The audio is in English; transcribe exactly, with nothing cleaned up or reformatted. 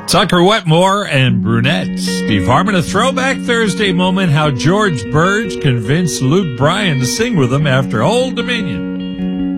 Tucker Wetmore and Brunettes. Steve Harmon, a throwback Thursday moment, how George Burge convinced Luke Bryan to sing with him after Old Dominion.